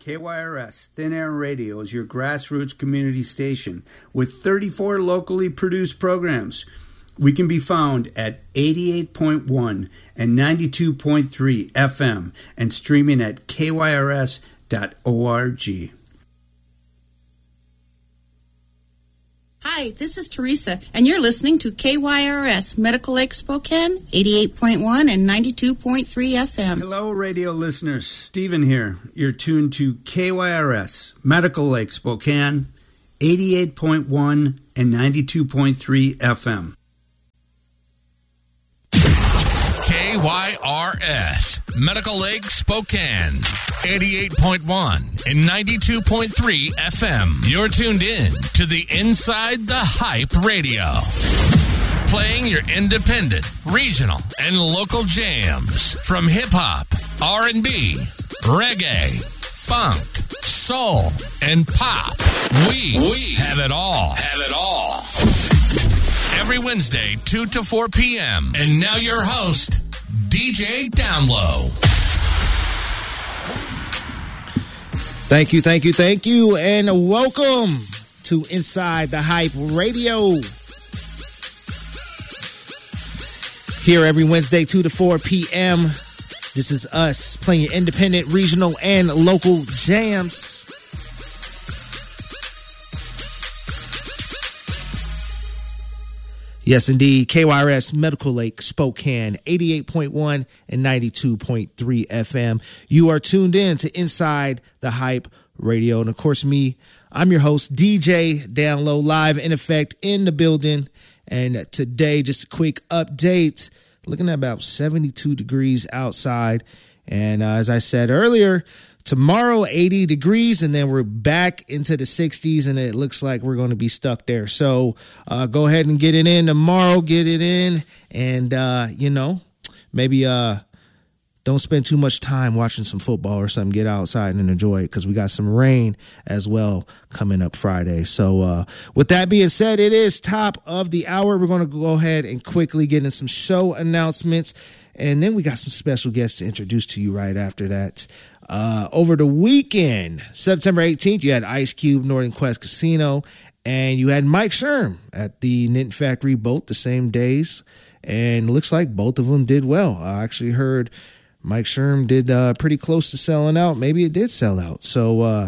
KYRS Thin Air Radio is your grassroots community station with 34 locally produced programs. We can be found at 88.1 and 92.3 FM and streaming at kyrs.org. Hi, this is Teresa, and you're listening to KYRS Medical Lake Spokane, 88.1 and 92.3 FM. Hello, radio listeners. Stephen here. You're tuned to KYRS Medical Lake Spokane, 88.1 and 92.3 FM. KYRS Medical Lake Spokane, 88.1 and 92.3 FM. You're tuned in to the Inside the Hype Radio, playing your independent, regional, and local jams from hip-hop, R&B, reggae, funk, soul, and pop. We have it all. Every Wednesday, 2 to 4 p.m. And now your host, DJ Downlow. Thank you, and welcome to Inside the Hype Radio. Here every Wednesday, 2 to 4 p.m. This is us playing independent, regional, and local jams. Yes, indeed. KYRS Medical Lake Spokane, 88.1 and 92.3 FM. You are tuned in to Inside the Hype Radio. And of course, I'm your host, DJ Downlow, live in effect in the building. And today, just a quick update. Looking at about 72 degrees outside. And as I said earlier, tomorrow, 80 degrees, and then we're back into the 60s, and it looks like we're going to be stuck there. So go ahead and get it in tomorrow, and, maybe don't spend too much time watching some football or something. Get outside and enjoy it, because we got some rain as well coming up Friday. So with that being said, it is top of the hour. We're going to go ahead and quickly get in some show announcements, and then we got some special guests to introduce to you right after that. Over the weekend, September 18th, you had Ice Cube, Northern Quest Casino, and you had Mike Sherm at the Knitting Factory, both the same days, and looks like both of them did well. I actually heard Mike Sherm did pretty close to selling out. Maybe it did sell out. So,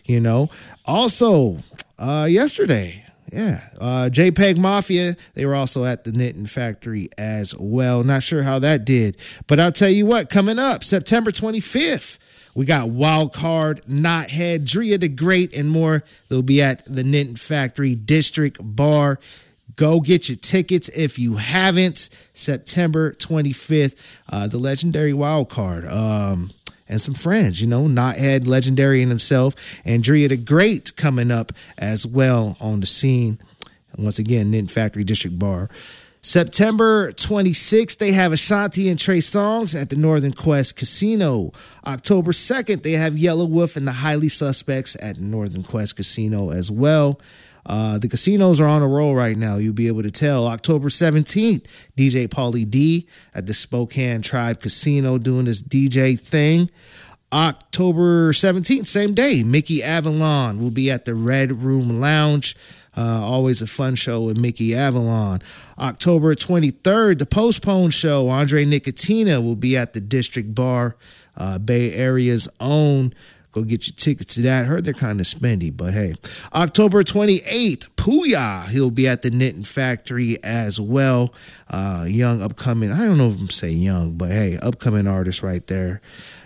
also yesterday, JPEG Mafia, they were also at the Knitting Factory as well. Not sure how that did, but I'll tell you what, coming up September 25th, we got Wildcard, Knothead, Drea the Great, and more. They'll be at the Knitting Factory District Bar. Go get your tickets if you haven't. September 25th, the legendary Wildcard. And some friends, Knothead, legendary in himself, and Drea the Great coming up as well on the scene. And once again, Knitting Factory District Bar. September 26th, they have Ashanti and Trey Songz at the Northern Quest Casino. October 2nd, they have Yellow Wolf and the Highly Suspects at Northern Quest Casino as well. The casinos are on a roll right now. You'll be able to tell. October 17th, DJ Pauly D at the Spokane Tribe Casino doing his DJ thing. October 17th, same day, Mickey Avalon will be at the Red Room Lounge. Always a fun show with Mickey Avalon. October 23rd, the Postpone Show, Andre Nicotina will be at the District Bar, Bay Area's own. Go get your tickets to that. Heard they're kind of spendy, but hey. October 28th, Pooya. He'll be at the Knitting Factory as well. Young, upcoming, I don't know if I'm saying young, but hey, upcoming artist right there.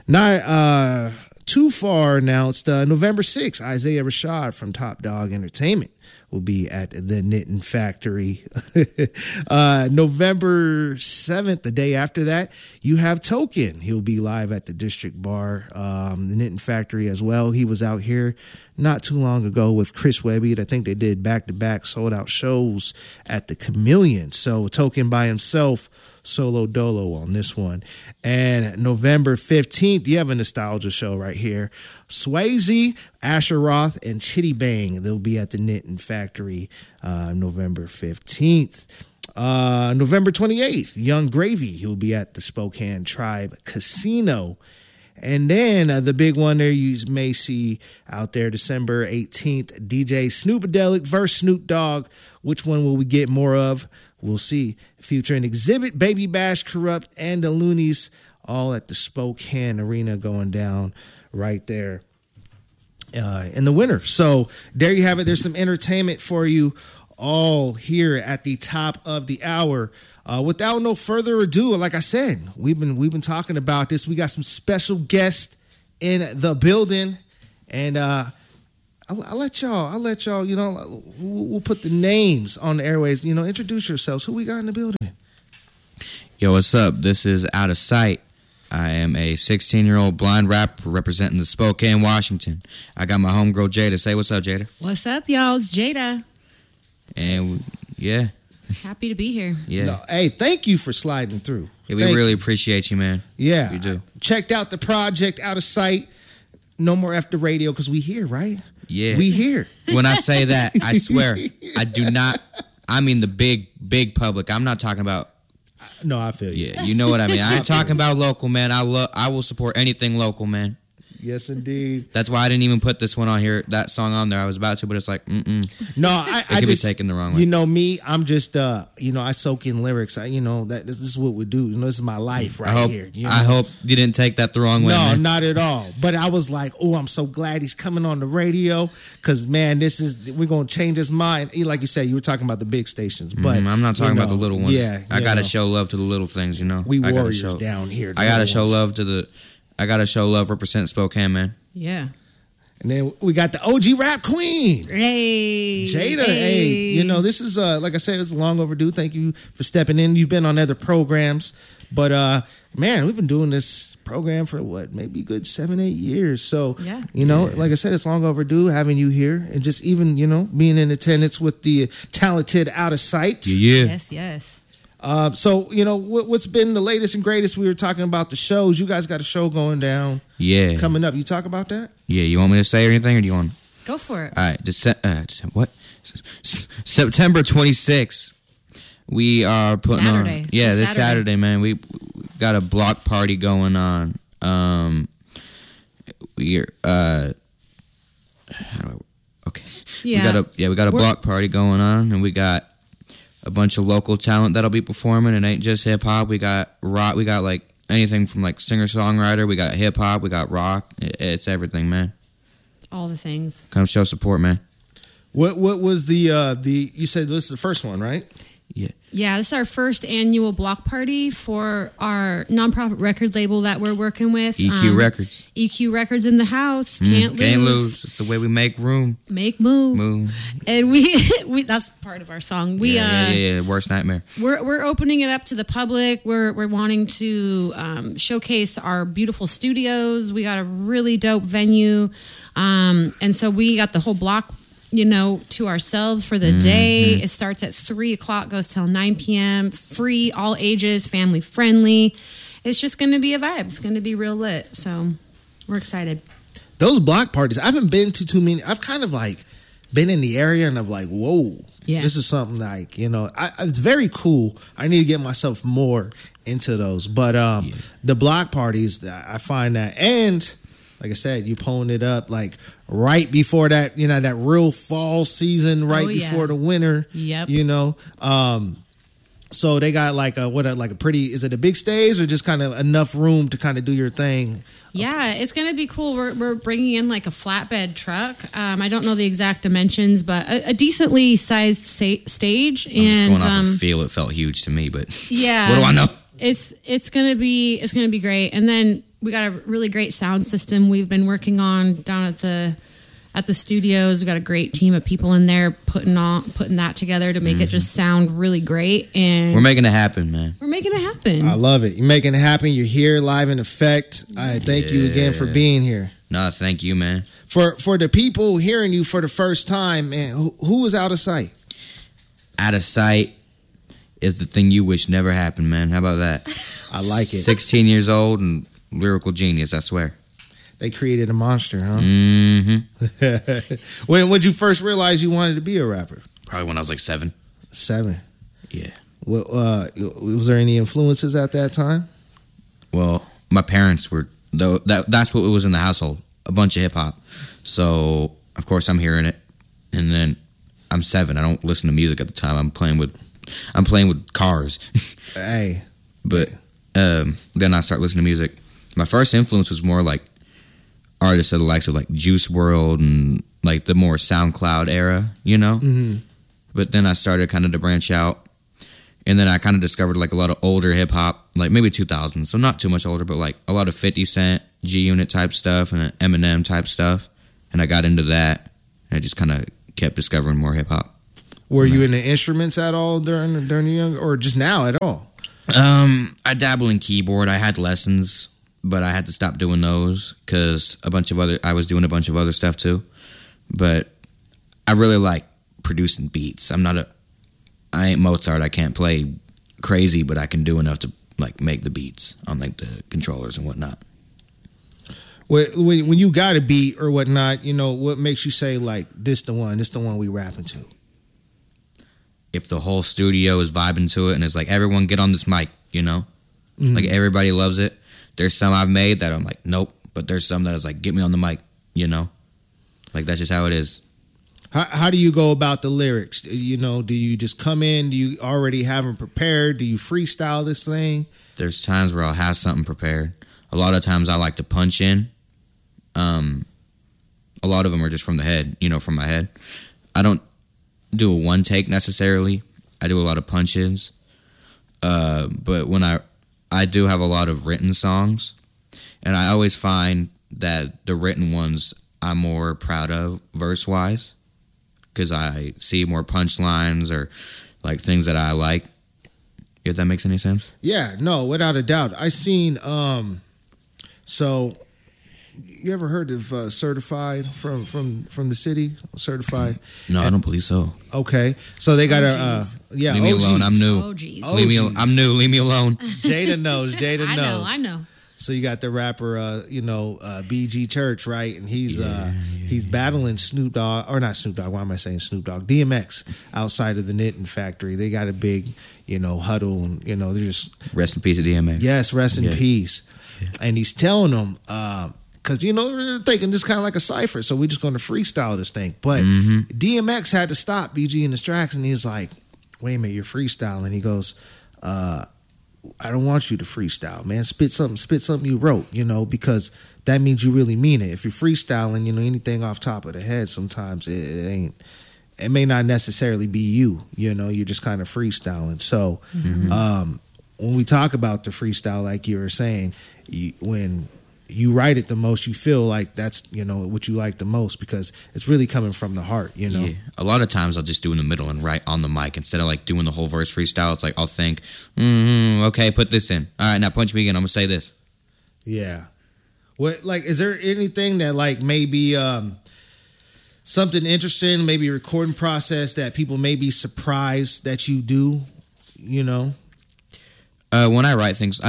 Not too far announced. November 6th, Isaiah Rashad from Top Dog Entertainment will be at the Knitting Factory. November 7th, the day after that, you have Token. He'll be live at the District Bar, the Knitting Factory as well. He was out here not too long ago with Chris Webby. I think they did back-to-back sold-out shows at the Chameleon. So Token by himself, solo dolo on this one. And November 15th, you have a nostalgia show right here. Swayze, Asher Roth, and Chitty Bang. They'll be at the Knitting Factory November 15th. November 28th, Young Gravy. He'll be at the Spokane Tribe Casino. And then the big one there you may see out there December 18th, DJ Snoopadelic versus Snoop Dogg. Which one will we get more of? We'll see. Featuring Exhibit, Baby Bash, Corrupt, and the Loonies, all at the Spokane Arena going down right there in the winter. So there you have it. There's some entertainment for you all here at the top of the hour. Without no further ado, like I said, we've been talking about this. We got some special guests in the building, and I'll let y'all, you know, we'll put the names on the airways. You know, introduce yourselves. Who we got in the building? Yo, what's up? This is Out of Sight. I am a 16-year-old blind rapper representing the Spokane, Washington. I got my homegirl Jada. Say what's up, Jada. What's up, y'all? It's Jada. And yeah. Happy to be here. Yeah. No, hey, thank you for sliding through. Yeah, we really appreciate you, man. Yeah. We do. Checked out the project Out of Sight. No more after radio because we here, right? Yeah. We here. When I say that, I swear, I do not, I mean the big public. I'm not talking about. No, I feel you. Yeah, you know what I mean. I ain't talking about local, man. I will support anything local, man. Yes, indeed. That's why I didn't even put this one on here, that song on there. I was about to, but it's like, No, I could just be taken the wrong way. You know me, I'm just you know, I soak in lyrics. This is what we do. You know, this is my life right here. You know? I hope you didn't take that the wrong way. No, man. not at all. But I was like, oh, I'm so glad he's coming on the radio because man, we're gonna change his mind. Like you said, you were talking about the big stations, but I'm not talking about the little ones. Yeah, I gotta show love to the little things. You know, we warriors down here. I gotta show love to the. I gotta show love. Represent Spokane, man. Yeah. And then we got the OG rap queen. Hey. Jada. Hey, you know, this is like I said, it's long overdue. Thank you for stepping in. You've been on other programs, but man, we've been doing this program for what, maybe a good 7-8 years. So yeah. You know, like I said, it's long overdue having you here and just even, you know, being in attendance with the talented Out of Sight. Yeah. Yes. So, you know, what's been the latest and greatest? We were talking about the shows. You guys got a show going down. Yeah. Coming up. You talk about that? Yeah. You want me to say anything or do you want? Go for it. All right. September 26th. We are putting Saturday. on. Yeah, this Saturday, man. We got a block party going on. We got a block party going on, and we got a bunch of local talent that'll be performing. It ain't just hip hop. We got rock. We got like anything from like singer songwriter. We got hip hop. We got rock. It's everything, man. All the things. Come show support, man. What was the you said this is the first one, right? Yeah. Yeah, this is our first annual block party for our nonprofit record label that we're working with. EQ Records. EQ Records in the house. Can't lose. It's the way we make room. Make move. And we that's part of our song. Worst nightmare. We're opening it up to the public. We're wanting to showcase our beautiful studios. We got a really dope venue. And so we got the whole block, you know, to ourselves for the day. It starts at 3:00, goes till 9 p.m. Free, all ages, family friendly. It's just going to be a vibe. It's going to be real lit. So we're excited. Those block parties, I haven't been to too many. I've kind of like been in the area and I'm like, whoa, this is something like, you know, it's very cool. I need to get myself more into those. But the block parties, I find that, and like I said, you pulling it up like right before that, you know, that real fall season, right before the winter. Yep. You know, so they got like a pretty. Is it a big stage or just kind of enough room to kind of do your thing? Yeah, it's gonna be cool. We're bringing in like a flatbed truck. I don't know the exact dimensions, but a decently sized stage. I'm just going off of feel. It felt huge to me, but yeah, what do I know? It's gonna be great. And then we got a really great sound system we've been working on down at the studios. We got a great team of people in there putting that together to make it just sound really great. And we're making it happen, man. We're making it happen. I love it. You're making it happen. You're here live in effect. I thank you again for being here. No, thank you, man. For the people hearing you for the first time, man, who is Out of Sight? Out of Sight is the thing you wish never happened, man. How about that? I like it. 16 years old and lyrical genius, I swear. They created a monster, huh? Mm-hmm. When would you first realize you wanted to be a rapper? Probably when I was like 7. 7. Yeah. Well, was there any influences at that time? Well, my parents were though that's what was in the household, a bunch of hip hop. So of course I'm hearing it, and then I'm 7. I don't listen to music at the time. I'm playing with cars. Hey, but then I start listening to music. My first influence was more like artists of the likes of like Juice WRLD and like the more SoundCloud era, you know. Mm-hmm. But then I started kind of to branch out. And then I kind of discovered like a lot of older hip hop, like maybe 2000s, so not too much older, but like a lot of 50 Cent, G-Unit type stuff, and Eminem type stuff. And I got into that, and I just kind of kept discovering more hip hop. Were you into instruments at all during the young, or just now at all? I dabble in keyboard. I had lessons, but I had to stop doing those because I was doing a bunch of other stuff too. But I really like producing beats. I ain't Mozart. I can't play crazy, but I can do enough to like make the beats on like the controllers and whatnot. When you got a beat or whatnot, you know, what makes you say like this the one we rapping to? If the whole studio is vibing to it and it's like everyone get on this mic, you know, like everybody loves it. There's some I've made that I'm like nope, but there's some that is like get me on the mic, you know, like that's just how it is. How do you go about the lyrics? You know, do you just come in? Do you already have them prepared? Do you freestyle this thing? There's times where I'll have something prepared. A lot of times I like to punch in. A lot of them are just from the head, you know, from my head. I don't do a one take necessarily. I do a lot of punch-ins. But when I do have a lot of written songs, and I always find that the written ones I'm more proud of verse-wise, because I see more punchlines or like things that I like. If that makes any sense? Yeah, no, without a doubt. I seen so you ever heard of Certified from the city? Certified? No, I don't believe so. Okay. So they got leave me alone. I'm new. Oh, geez. I'm new. Leave me alone. Jada knows. I know. So you got the rapper, BG Church, right? And he's battling Snoop Dogg, or not Snoop Dogg. Why am I saying Snoop Dogg? DMX outside of the Knitting Factory. They got a big, huddle, and they're just rest in peace to DMX. Yes, rest in peace. Yeah. And he's telling them, because they're thinking this kind of like a cipher, so we're just going to freestyle this thing. But DMX had to stop BG in his tracks, and he's like, "Wait a minute, you're freestyling." He goes, I don't want you to freestyle, man. Spit something you wrote, because that means you really mean it. If you're freestyling, anything off top of the head, sometimes it may not necessarily be you, you're just kind of freestyling. So when we talk about the freestyle, like you were saying, when you write it the most, you feel like that's, what you like the most because it's really coming from the heart, Yeah. A lot of times I'll just do in the middle and write on the mic instead of like doing the whole verse freestyle. It's like I'll think, okay, put this in. All right, now punch me again. I'm going to say this. Yeah. What, like, is there anything that like maybe something interesting, maybe a recording process that people may be surprised that you do, When I write things,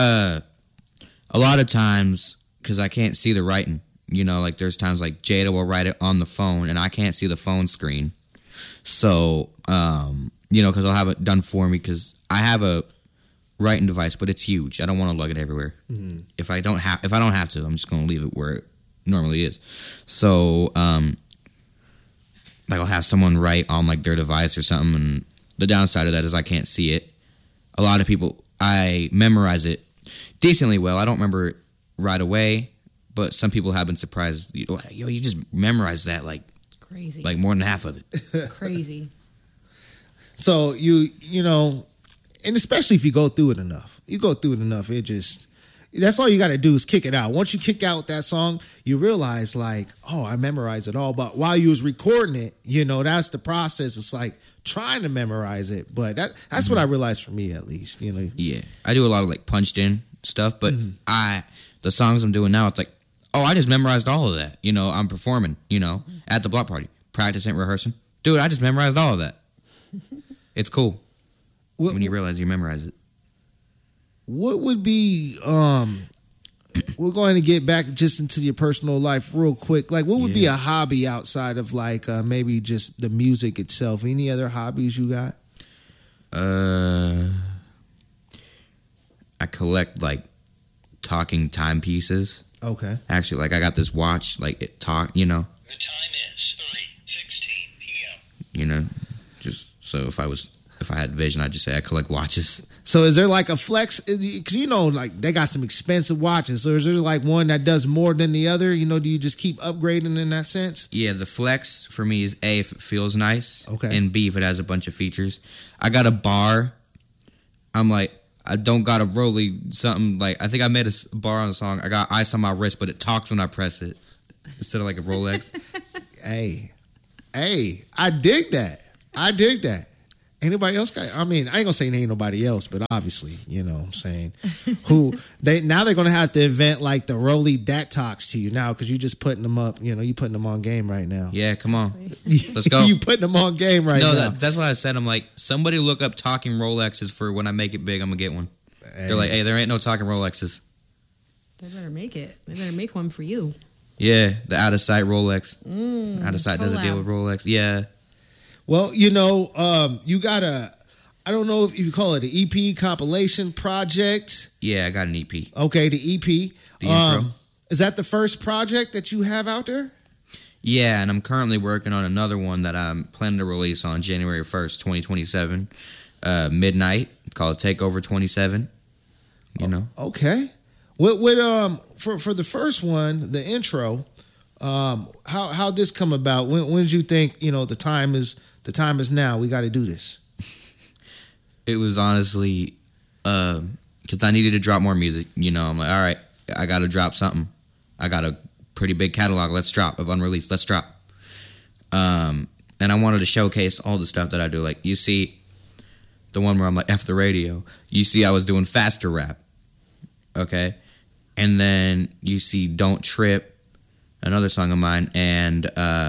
a lot of times, because I can't see the writing, like there's times like Jada will write it on the phone and I can't see the phone screen. So, because I'll have it done for me because I have a writing device, but it's huge. I don't want to lug it everywhere. Mm-hmm. If I don't have to, I'm just going to leave it where it normally is. So, like I'll have someone write on like their device or something. And the downside of that is I can't see it. A lot of people, I memorize it decently well. I don't remember it right away, but some people have been surprised. Yo, you just memorized that like crazy, like more than half of it. Crazy. So and especially if you go through it enough, it just, that's all you got to do is kick it out. Once you kick out that song, you realize like, oh, I memorized it all. But while you was recording it, that's the process. It's like trying to memorize it. But that's what I realized for me, at least, Yeah. I do a lot of like punched in stuff, but the songs I'm doing now, it's like, oh, I just memorized all of that. I'm performing, at the block party, practicing, rehearsing. Dude, I just memorized all of that. It's cool when you realize you memorize it. What would be, we're going to get back just into your personal life real quick. Like, what would be a hobby outside of like maybe just the music itself? Any other hobbies you got? I collect like talking timepieces. Okay. Actually, like I got this watch, like it talk, you know. The time is 3:16 p.m. You know, just so if I had vision, I'd just say I collect watches. So is there like a flex? Because you know, like they got some expensive watches. So is there like one that does more than the other? You know, do you just keep upgrading in that sense? Yeah, the flex for me is A, if it feels nice. Okay. And B, if it has a bunch of features. I got a bar. I'm like, I don't got a Rolly something like, I think I made a bar on a song. I got ice on my wrist, but it talks when I press it instead of like a Rolex. Hey, I dig that. Anybody else got? I mean, I ain't gonna say ain't nobody else, but obviously, you know what I'm saying. They're gonna have to invent like the Rolly that talks to you now because you just putting them up. You know, you putting them on game right now. Yeah, come on, let's go. You putting them on game right now. No, that's what I said. I'm like, somebody look up talking Rolexes for when I make it big. I'm gonna get one. They're like, hey, there ain't no talking Rolexes. They better make it. They better make one for you. Yeah, the out of sight Rolex. Out of sight does a deal collab. with Rolex. Yeah. Well, you know, you got I don't know if you call it an EP compilation project. Yeah, I got an EP. Okay, the EP. The intro. Is that the first project that you have out there? Yeah, and I'm currently working on another one that I'm planning to release on January 1st, 2027, midnight, called Takeover 27. You know? Okay. For the first one, the intro, how this come about? When did you think, you know, the time is now, we got to do this? It was honestly because I needed to drop more music. You know, I'm like, all right, I got to drop something. I got a pretty big catalog. Let's drop of unreleased. Let's drop. And I wanted to showcase all the stuff that I do. Like, you see the one where I'm like, F the radio. You see I was doing faster rap. Okay? And then you see Don't Trip, another song of mine, and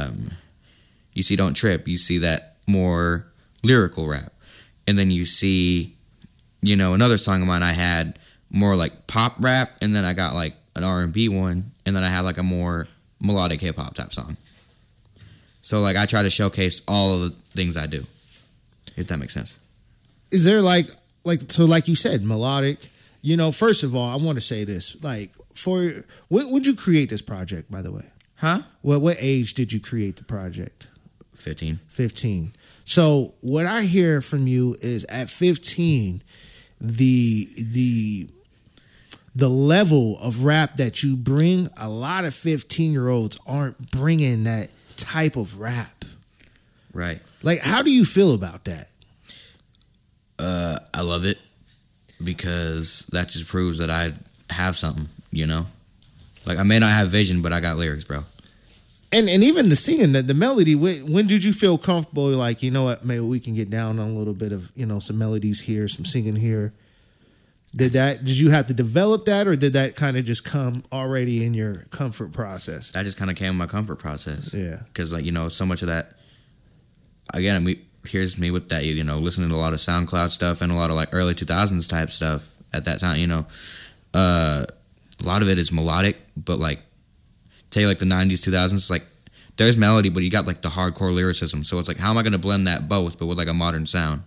you see Don't Trip. You see that more lyrical rap. And then you see, you know, another song of mine I had more like pop rap, and then I got like an R&B one, and then I had like a more melodic hip-hop type song. So like I try to showcase all of the things I do, if that makes sense. Is there like you said, melodic, you know, first of all, I want to say this, like when would you create this project, by the way? Huh? What age did you create the project? 15. 15. So what I hear from you is at 15, the level of rap that you bring, a lot of 15-year-olds aren't bringing that type of rap. Right. Like, how do you feel about that? I love it because that just proves that I have something, you know? Like, I may not have vision, but I got lyrics, bro. And even the singing, the melody, when did you feel comfortable, like, you know what, maybe we can get down on a little bit of, you know, some melodies here, some singing here? Did you have to develop that, or did that kind of just come already in your comfort process? That just kind of came in my comfort process. Yeah. Because, like, you know, so much of that, again, here's me with that, you know, listening to a lot of SoundCloud stuff and a lot of, like, early 2000s type stuff at that time, you know. A lot of it is melodic, but, like, take like the 90s, 2000s, like there's melody, but you got like the hardcore lyricism. So it's like, how am I going to blend that both, but with like a modern sound?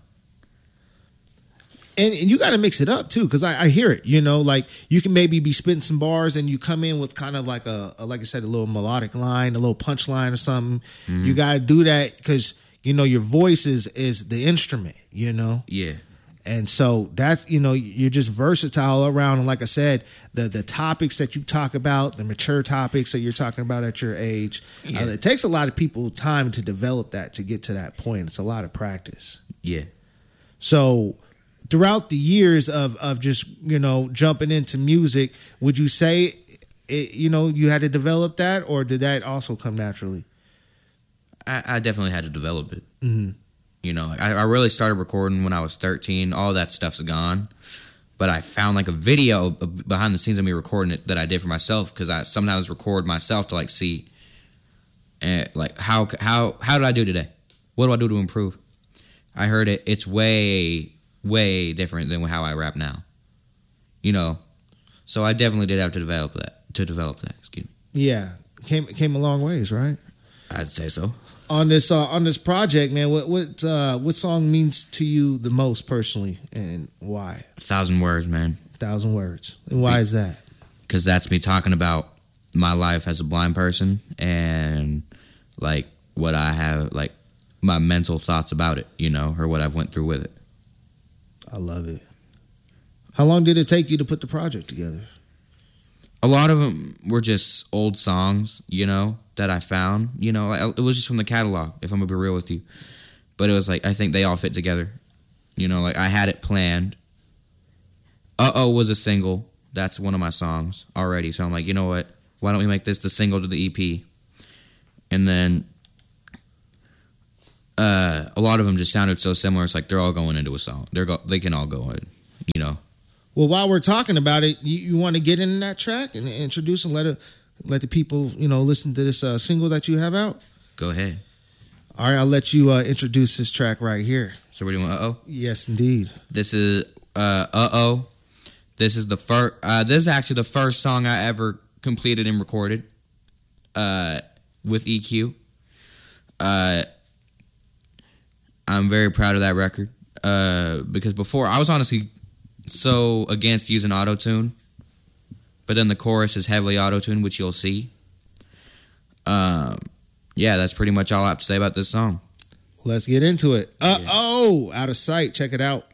And you got to mix it up too, because I hear it, you know, like you can maybe be spitting some bars and you come in with kind of like like I said, a little melodic line, a little punch line or something. Mm-hmm. You got to do that because, you know, your voice is the instrument, you know? Yeah. And so that's, you know, you're just versatile around. And like I said, the topics that you talk about, the mature topics that you're talking about at your age, it takes a lot of people time to develop that, to get to that point. It's a lot of practice. Yeah. So throughout the years of just, you know, jumping into music, would you say, you know, you had to develop that, or did that also come naturally? I definitely had to develop it. Mm-hmm. You know, I really started recording when I was 13. All that stuff's gone. But I found like a video behind the scenes of me recording it that I did for myself, because I sometimes record myself to like see, like how did I do today? What do I do to improve? I heard it. It's way, way different than how I rap now. You know, so I definitely did have to develop that. Excuse me. Yeah, came a long ways, right? I'd say so. On this project, man, what song means to you the most personally, and why? 1,000 Words, man. 1,000 Words. And why is that? because that's me talking about my life as a blind person and like what I have, like my mental thoughts about it, you know, or what I've went through with it. I love it. How long did it take you to put the project together? A lot of them were just old songs, you know, that I found. You know, it was just from the catalog, if I'm going to be real with you. But it was like, I think they all fit together. You know, like I had it planned. Uh-Oh was a single. That's one of my songs already. So I'm like, you know what? Why don't we make this the single to the EP? And then a lot of them just sounded so similar. It's like they're all going into a song. They can all go in, you know. Well, while we're talking about it, you want to get in that track and introduce and let the people, you know, listen to this single that you have out? Go ahead. All right, I'll let you introduce this track right here. So we're doing Uh-Oh? Yes, indeed. This is Uh-Oh. This is the first. This is actually the first song I ever completed and recorded with EQ. I'm very proud of that record because before I was honestly so against using auto-tune, but then the chorus is heavily auto-tuned, which you'll see. Yeah, that's pretty much all I have to say about this song. Let's get into it. Uh-Oh, Out of Sight. Check it out.